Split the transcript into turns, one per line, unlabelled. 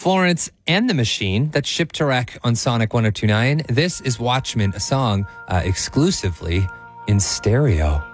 Florence and the Machine, that's Ship to Wreck on Sonic 102.9. This is Watchmen, a song exclusively in stereo.